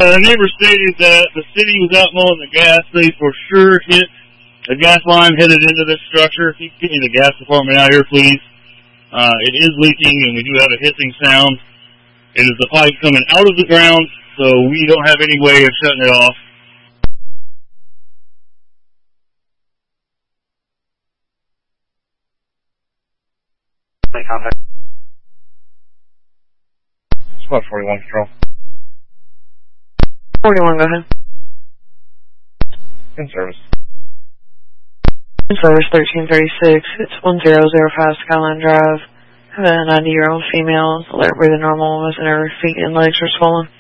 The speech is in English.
The neighbor stated that the city was out mowing the gas. They for sure hit a gas line headed into this structure. If you can get me the gas department out here, please. It is leaking, and we do have a hissing sound. It is the pipe coming out of the ground, so we don't have any way of shutting it off. Make contact. Spot 41 control. 41, go ahead. In service. In service 1336. It's 1005 Skyline Drive. I have a 90-year-old female, alert breathing normal, was in her feet and legs are swollen.